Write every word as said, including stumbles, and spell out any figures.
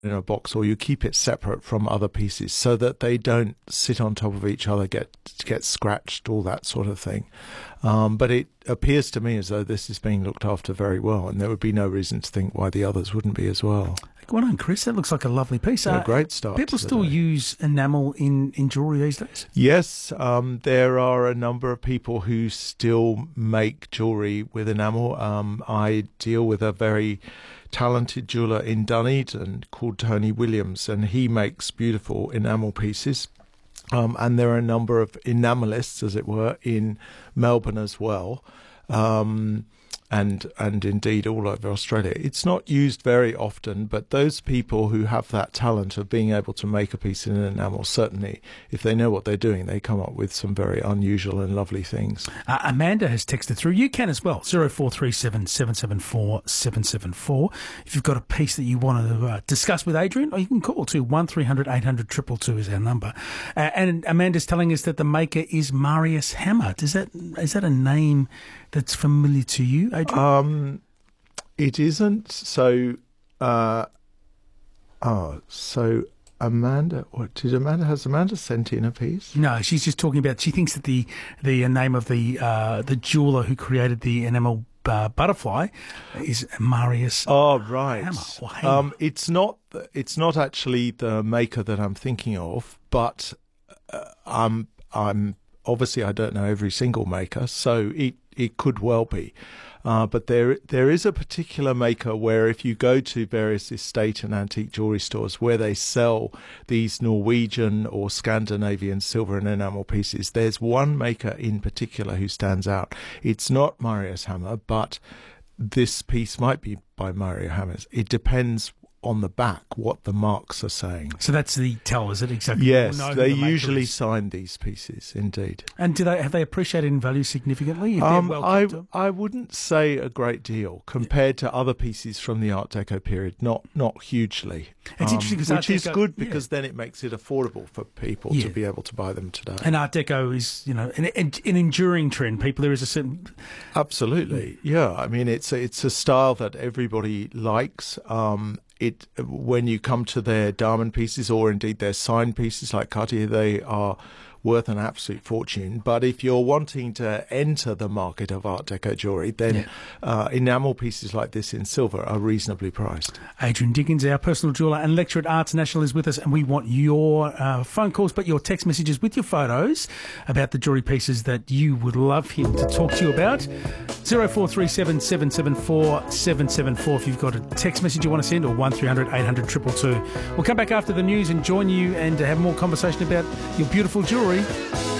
in a box, or you keep it separate from other pieces so that they don't sit on top of each other, get get scratched, all that sort of thing. Um, but it appears to me as though this is being looked after very well, and there would be no reason to think why the others wouldn't be as well. Well done, Chris. That looks like a lovely piece. A Uh, great start. People to the still day. use enamel in, in jewellery these days? Yes, um, there are a number of people who still make jewellery with enamel. Um, I deal with a very talented jeweller in Dunedin called Tony Williams, and he makes beautiful enamel pieces. Um, and there are a number of enamelists, as it were, in Melbourne as well. Um, and and indeed all over Australia. It's not used very often, but those people who have that talent of being able to make a piece in enamel, certainly, if they know what they're doing, they come up with some very unusual and lovely things. Uh, Amanda has texted through. You can as well, zero four three seven, seven seven four, seven seven four. If you've got a piece that you want to uh, discuss with Adrian, or you can call to one three hundred, eight hundred, two two two is our number. Uh, and Amanda's telling us that the maker is Marius Hammer. Does that, is that a name that's familiar to you, Adrian? Um, it isn't. So, uh, oh, so Amanda, what did Amanda, has Amanda sent in a piece? No, she's just talking about, she thinks that the the name of the uh, the jeweller who created the enamel uh, butterfly is Marius. Oh, right. Hammer, or Hammer. Um, it's not. It's not actually the maker that I'm thinking of, but uh, I'm. I'm obviously I don't know every single maker, so it it could well be. Uh, but there there is a particular maker where if you go to various estate and antique jewellery stores where they sell these Norwegian or Scandinavian silver and enamel pieces, there's one maker in particular who stands out. It's not Marius Hammer, but this piece might be by Marius Hammer. It depends on the back what the marks are saying. So that's the tell, is it exactly? Yes, We'll know who they the maker usually is. sign these pieces, indeed. And do they have they appreciated in value significantly? If Um, they're well I kept? I wouldn't say a great deal compared to other pieces from the Art Deco period. Not not hugely. It's Um, interesting 'cause which Art is Deco- good yeah. because then it makes it affordable for people Yeah. to be able to buy them today. And Art Deco is, you know, an, an an enduring trend. People, there is a certain... Absolutely, yeah. I mean, it's a, it's a style that everybody likes. Um, it when you come to their diamond pieces or indeed their sign pieces like Cartier, they are worth an absolute fortune. But if you're wanting to enter the market of Art Deco jewellery, then Yeah. uh, enamel pieces like this in silver are reasonably priced. Adrian Dickens, our personal jeweller and lecturer at Arts National, is with us, and we want your uh, phone calls, but your text messages with your photos about the jewellery pieces that you would love him to talk to you about. zero four three seven, seven seven four, seven seven four if you've got a text message you want to send, or one three hundred, eight hundred, two two two. We'll come back after the news and join you and have more conversation about your beautiful jewellery.